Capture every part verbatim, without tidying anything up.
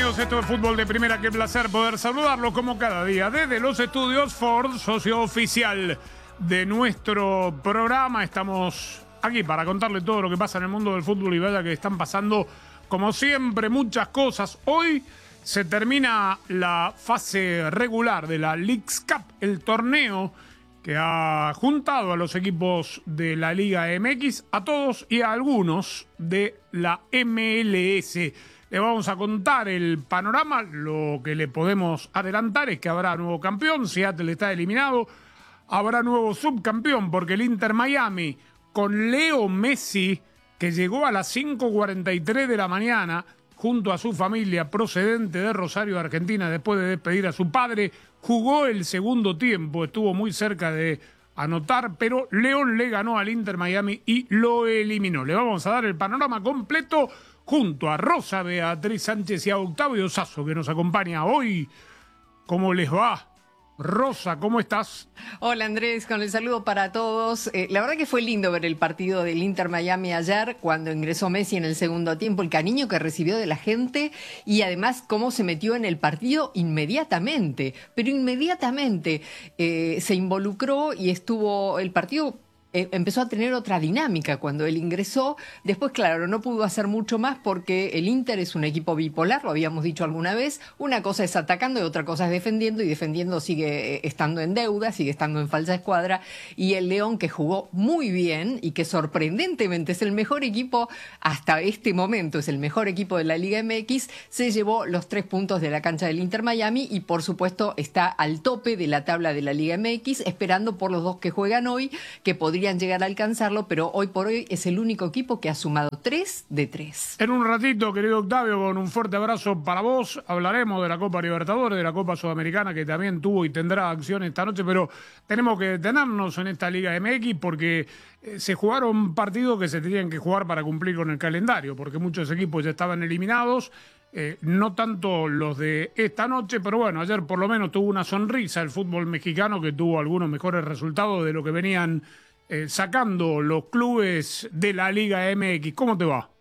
Bienvenidos, esto es Fútbol de Primera, qué placer poder saludarlos como cada día desde los estudios Ford, socio oficial de nuestro programa. Estamos aquí para contarle todo lo que pasa en el mundo del fútbol y vaya que están pasando, como siempre, muchas cosas. Hoy se termina la fase regular de la Leagues Cup, el torneo que ha juntado a los equipos de la Liga M X, a todos y a algunos de la M L S. Le vamos a contar el panorama. Lo que le podemos adelantar es que habrá nuevo campeón. Seattle está eliminado. Habrá nuevo subcampeón porque el Inter Miami, con Leo Messi, que llegó a las cinco cuarenta y tres de la mañana junto a su familia procedente de Rosario, Argentina, después de despedir a su padre, jugó el segundo tiempo. Estuvo muy cerca de anotar, pero León le ganó al Inter Miami y lo eliminó. Le vamos a dar el panorama completo junto a Rosa, Beatriz Sánchez y a Octavio Sasso, que nos acompaña hoy. ¿Cómo les va? Rosa, ¿cómo estás? Hola Andrés, con el saludo para todos. Eh, la verdad que fue lindo ver el partido del Inter Miami ayer, cuando ingresó Messi en el segundo tiempo, el cariño que recibió de la gente y además cómo se metió en el partido inmediatamente, pero inmediatamente eh, se involucró y estuvo el partido. Eh, empezó a tener otra dinámica cuando él ingresó. Después, claro, no pudo hacer mucho más porque el Inter es un equipo bipolar, lo habíamos dicho alguna vez. Una cosa es atacando y otra cosa es defendiendo, y defendiendo sigue eh, estando en deuda, sigue estando en falsa escuadra. Y el León, que jugó muy bien y que sorprendentemente es el mejor equipo hasta este momento, es el mejor equipo de la Liga M X, se llevó los tres puntos de la cancha del Inter Miami y por supuesto está al tope de la tabla de la Liga M X, esperando por los dos que juegan hoy, que podrían llegar a alcanzarlo, pero hoy por hoy es el único equipo que ha sumado tres de tres. En un ratito, querido Octavio, con un fuerte abrazo para vos, hablaremos de la Copa Libertadores, de la Copa Sudamericana, que también tuvo y tendrá acción esta noche, pero tenemos que detenernos en esta Liga M X porque eh, se jugaron partidos que se tenían que jugar para cumplir con el calendario, porque muchos equipos ya estaban eliminados. Eh, no tanto los de esta noche, pero bueno, ayer por lo menos tuvo una sonrisa el fútbol mexicano, que tuvo algunos mejores resultados de lo que venían Eh, sacando los clubes de la Liga M X. ¿Cómo te va?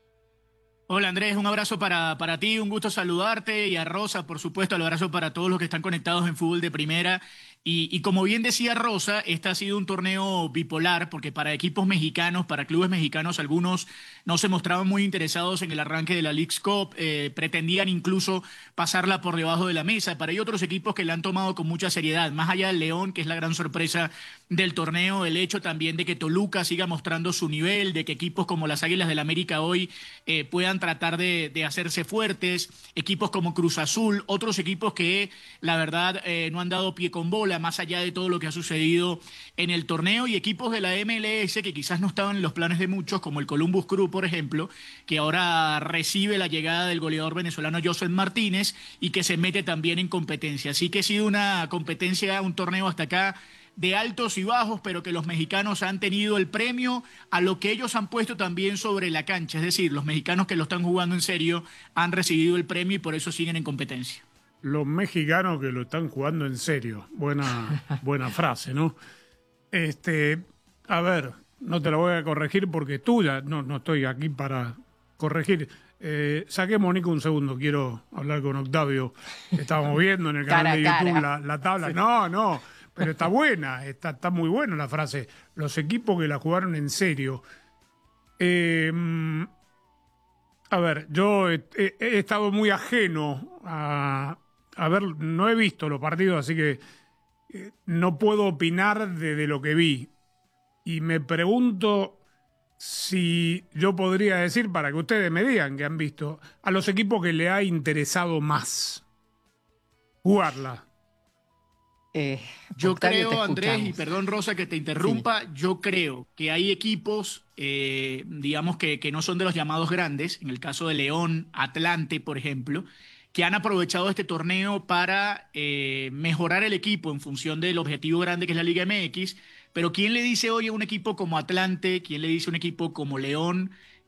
Hola Andrés, un abrazo para, para ti, un gusto saludarte, y a Rosa, por supuesto, el abrazo para todos los que están conectados en Fútbol de Primera. Y, y como bien decía Rosa, este ha sido un torneo bipolar, porque para equipos mexicanos, para clubes mexicanos, algunos no se mostraban muy interesados en el arranque de la Leagues Cup, eh, pretendían incluso pasarla por debajo de la mesa, pero hay otros equipos que la han tomado con mucha seriedad, más allá del León, que es la gran sorpresa del torneo, el hecho también de que Toluca siga mostrando su nivel, de que equipos como las Águilas del América hoy eh, puedan tratar de, de hacerse fuertes, equipos como Cruz Azul, otros equipos que la verdad eh, no han dado pie con bola, más allá de todo lo que ha sucedido en el torneo, y equipos de la M L S que quizás no estaban en los planes de muchos, como el Columbus Crew, por ejemplo, que ahora recibe la llegada del goleador venezolano Joseph Martínez y que se mete también en competencia. Así que ha sido una competencia, un torneo hasta acá de altos y bajos, pero que los mexicanos han tenido el premio a lo que ellos han puesto también sobre la cancha. Es decir, los mexicanos que lo están jugando en serio han recibido el premio y por eso siguen en competencia. Los mexicanos que lo están jugando en serio. Buena, buena frase, ¿no? Este, a ver, no te la voy a corregir porque es tuya. No, no estoy aquí para corregir. Eh, saqué, Mónica, un segundo. Quiero hablar con Octavio. Estábamos viendo en el canal cara, de YouTube cara. la, la tabla. Sí. No, no, pero está buena. Está, está muy buena la frase. Los equipos que la jugaron en serio. Eh, a ver, yo he, he, he estado muy ajeno a... A ver, no he visto los partidos, así que eh, no puedo opinar de, de lo que vi. Y me pregunto si yo podría decir, para que ustedes me digan que han visto, a los equipos que le ha interesado más jugarla. Eh, Yo Octavio, creo, Andrés, y escuchamos. perdón Rosa que te interrumpa, sí. Yo creo que hay equipos, eh, digamos que, que no son de los llamados grandes, en el caso de León, Atlante, por ejemplo, que han aprovechado este torneo para eh, mejorar el equipo en función del objetivo grande que es la Liga M X, pero ¿quién le dice hoy a un equipo como Atlante, quién le dice a un equipo como León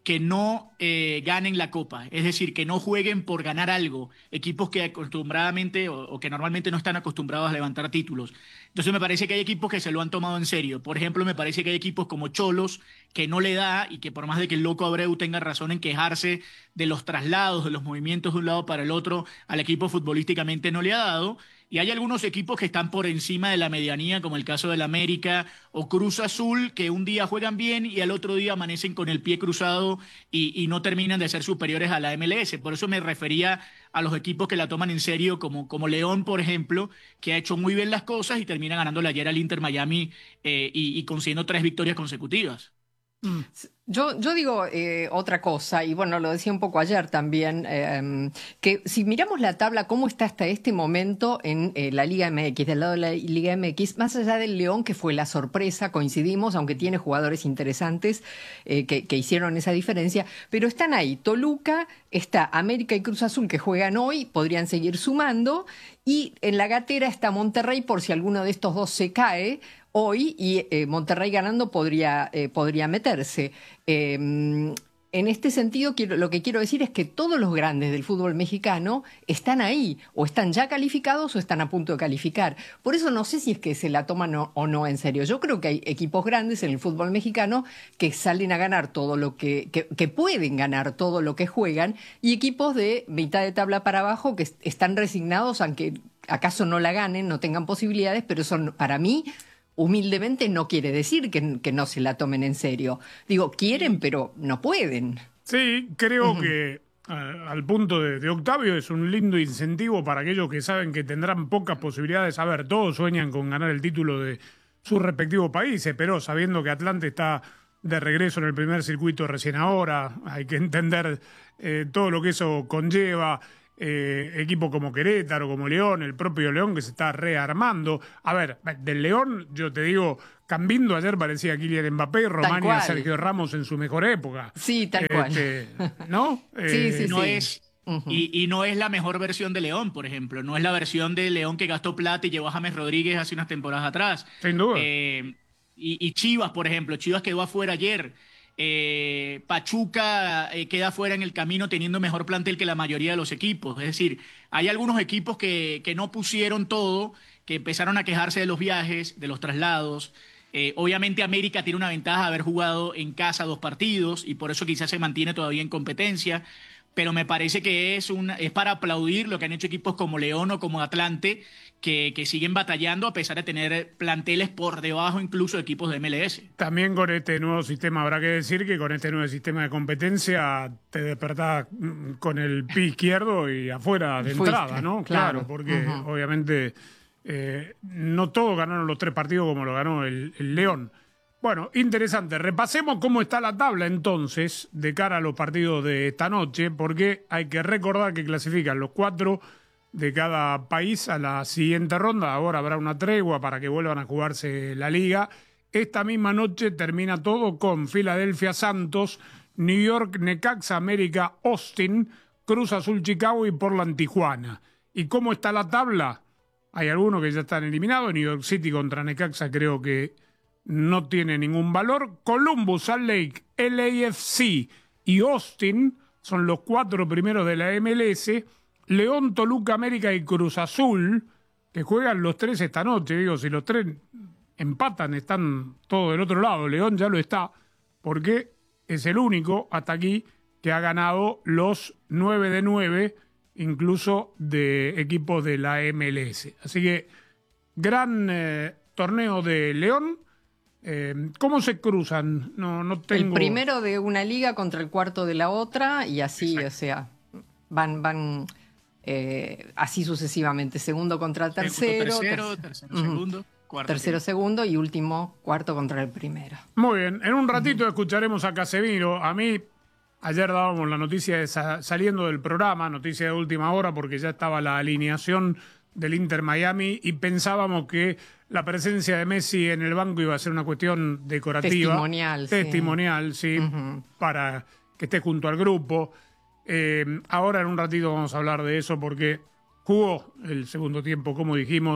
que no eh, ganen la Copa, es decir, que no jueguen por ganar algo, equipos que acostumbradamente o, o que normalmente no están acostumbrados a levantar títulos. Entonces me parece que hay equipos que se lo han tomado en serio. Por ejemplo, me parece que hay equipos como Cholos que no le da, y que por más de que el loco Abreu tenga razón en quejarse de los traslados, de los movimientos de un lado para el otro, al equipo futbolísticamente no le ha dado. Y hay algunos equipos que están por encima de la medianía, como el caso del América o Cruz Azul, que un día juegan bien y al otro día amanecen con el pie cruzado y, y no terminan de ser superiores a la M L S. Por eso me refería a los equipos que la toman en serio, como, como León, por ejemplo, que ha hecho muy bien las cosas y termina ganándole ayer al Inter Miami eh, y, y consiguiendo tres victorias consecutivas. Mm. Yo, yo digo eh, otra cosa, y bueno, lo decía un poco ayer también, eh, que si miramos la tabla, cómo está hasta este momento en eh, la Liga M X, del lado de la Liga M X, más allá del León, que fue la sorpresa, coincidimos, aunque tiene jugadores interesantes eh, que, que hicieron esa diferencia, pero están ahí Toluca, está América y Cruz Azul que juegan hoy, podrían seguir sumando, y en la gatera está Monterrey por si alguno de estos dos se cae hoy, y eh, Monterrey ganando podría, eh, podría meterse. Eh, en este sentido, quiero, lo que quiero decir es que todos los grandes del fútbol mexicano están ahí, o están ya calificados o están a punto de calificar. Por eso no sé si es que se la toman o, o no en serio. Yo creo que hay equipos grandes en el fútbol mexicano que salen a ganar todo lo que, que, que pueden ganar todo lo que juegan, y equipos de mitad de tabla para abajo que están resignados, aunque acaso no la ganen, no tengan posibilidades, pero son, para mí, humildemente no quiere decir que, que no se la tomen en serio. Digo, quieren, pero no pueden. Sí, creo Uh-huh. que uh, al punto de, de Octavio es un lindo incentivo para aquellos que saben que tendrán pocas posibilidades. A ver, todos sueñan con ganar el título de sus respectivos países, pero sabiendo que Atlante está de regreso en el primer circuito recién ahora, hay que entender eh, todo lo que eso conlleva. Eh, equipos como Querétaro, como León, el propio León que se está rearmando. A ver, del León, yo te digo, Cambindo ayer parecía Kylian Mbappé, Romania, Sergio Ramos en su mejor época. Sí, tal este, cual. ¿No? Sí, sí, eh, no sí. es, Uh-huh. y, y no es la mejor versión de León, por ejemplo. No es la versión de León que gastó plata y llevó a James Rodríguez hace unas temporadas atrás. Sin duda. Eh, y, y Chivas, por ejemplo. Chivas quedó afuera ayer. Eh, Pachuca eh, queda fuera en el camino teniendo mejor plantel que la mayoría de los equipos. Es decir, hay algunos equipos que, que no pusieron todo, que empezaron a quejarse de los viajes, de los traslados. Eh, obviamente América tiene una ventaja de haber jugado en casa dos partidos y por eso quizás se mantiene todavía en competencia, pero me parece que es, una, es para aplaudir lo que han hecho equipos como León o como Atlante, que, que siguen batallando a pesar de tener planteles por debajo incluso de equipos de M L S. También con este nuevo sistema, habrá que decir que con este nuevo sistema de competencia te despertás con el pie izquierdo y afuera de Fuiste, entrada, ¿no? claro. Claro, porque Uh-huh. obviamente eh, no todos ganaron los tres partidos como lo ganó el, el León. Bueno, interesante. Repasemos cómo está la tabla entonces de cara a los partidos de esta noche, porque hay que recordar que clasifican los cuatro de cada país a la siguiente ronda. Ahora habrá una tregua para que vuelvan a jugarse la liga. Esta misma noche termina todo con Filadelfia Santos, New York Necaxa América Austin, Cruz Azul Chicago y Portland Tijuana. ¿Y cómo está la tabla? Hay algunos que ya están eliminados. New York City contra Necaxa creo que no tiene ningún valor. Columbus, Salt Lake, L A F C y Austin son los cuatro primeros de la M L S. León, Toluca, América y Cruz Azul, que juegan los tres esta noche. Digo, si los tres empatan, están todos del otro lado. León ya lo está, porque es el único hasta aquí que ha ganado los nueve de nueve, incluso de equipos de la M L S. Así que, gran eh, torneo de León. Eh, ¿Cómo se cruzan? No, no tengo... El primero de una liga contra el cuarto de la otra, y así, Exacto. o sea, van, van eh, así sucesivamente. Segundo contra tercero. Segundo, tercero, tercero, uh-huh. segundo, cuarto. Tercero, segundo y último, cuarto contra el primero. Muy bien, en un ratito uh-huh. escucharemos a Casemiro. A mí, ayer dábamos la noticia de sa- saliendo del programa, noticia de última hora, porque ya estaba la alineación del Inter Miami y pensábamos que la presencia de Messi en el banco iba a ser una cuestión decorativa. Testimonial, Testimonial, sí, sí uh-huh. para que esté junto al grupo. Eh, ahora en un ratito vamos a hablar de eso porque jugó el segundo tiempo, como dijimos,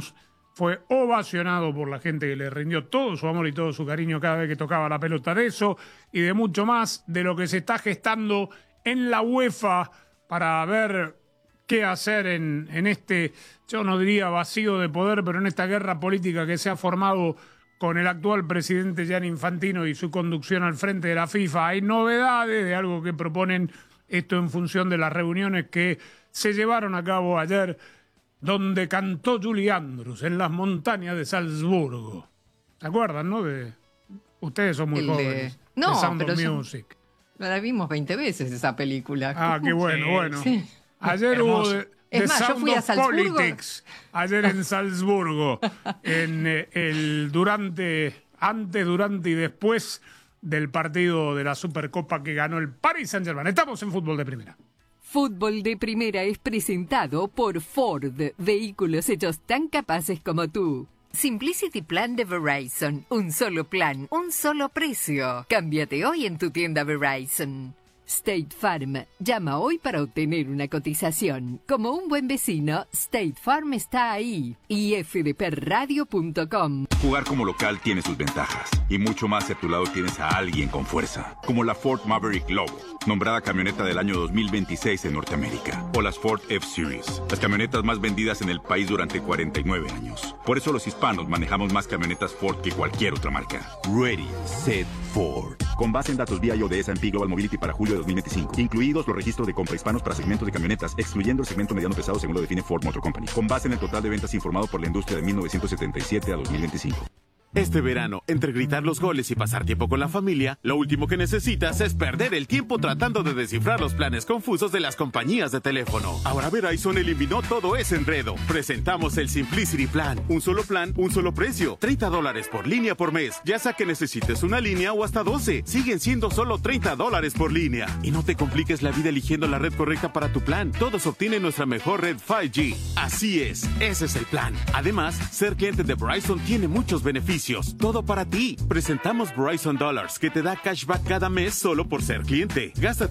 fue ovacionado por la gente que le rindió todo su amor y todo su cariño cada vez que tocaba la pelota. De eso y de mucho más, de lo que se está gestando en la UEFA para ver qué hacer en, en este, yo no diría vacío de poder, pero en esta guerra política que se ha formado con el actual presidente Gianni Infantino y su conducción al frente de la FIFA. Hay novedades de algo que proponen, esto en función de las reuniones que se llevaron a cabo ayer, donde cantó Julie Andrews en las montañas de Salzburgo. ¿Se acuerdan, no? De, ustedes son muy El, jóvenes. eh, no, The Sound pero of yo- Music. La vimos veinte veces esa película. Ah, qué bueno, Sí, bueno. sí. Ayer Hermoso. hubo The, Es The más, yo Sound fui a of Salzburgo. Politics, ayer en Salzburgo, en eh, el durante, antes, durante y después del partido de la Supercopa que ganó el Paris Saint-Germain. Estamos en Fútbol de Primera. Fútbol de Primera es presentado por Ford, vehículos hechos tan capaces como tú. Simplicity Plan de Verizon, un solo plan, un solo precio. Cámbiate hoy en tu tienda Verizon. State Farm, llama hoy para obtener una cotización. Como un buen vecino, State Farm está ahí. y f d p radio punto com. Jugar como local tiene sus ventajas. Y mucho más si a tu lado tienes a alguien con fuerza. Como la Ford Maverick Lobo, nombrada camioneta del año dos mil veintiséis en Norteamérica. O las Ford F-Series, las camionetas más vendidas en el país durante cuarenta y nueve años. Por eso los hispanos manejamos más camionetas Ford que cualquier otra marca. Ready, set, Ford. Con base en datos V I O de S and P Global Mobility para julio de dos mil veinticinco. Incluidos los registros de compra hispanos para segmentos de camionetas, excluyendo el segmento mediano pesado según lo define Ford Motor Company. Con base en el total de ventas informado por la industria de mil novecientos setenta y siete a dos mil veinticinco. Este verano, entre gritar los goles y pasar tiempo con la familia, lo último que necesitas es perder el tiempo tratando de descifrar los planes confusos de las compañías de teléfono. Ahora Verizon eliminó todo ese enredo. Presentamos el Simplicity Plan. Un solo plan, un solo precio. treinta dólares por línea por mes. Ya sea que necesites una línea o hasta doce. Siguen siendo solo treinta dólares por línea. Y no te compliques la vida eligiendo la red correcta para tu plan. Todos obtienen nuestra mejor red cinco G. Así es, ese es el plan. Además, ser cliente de Verizon tiene muchos beneficios. Todo para ti. Presentamos Verizon Dollars, que te da cashback cada mes solo por ser cliente. Gasta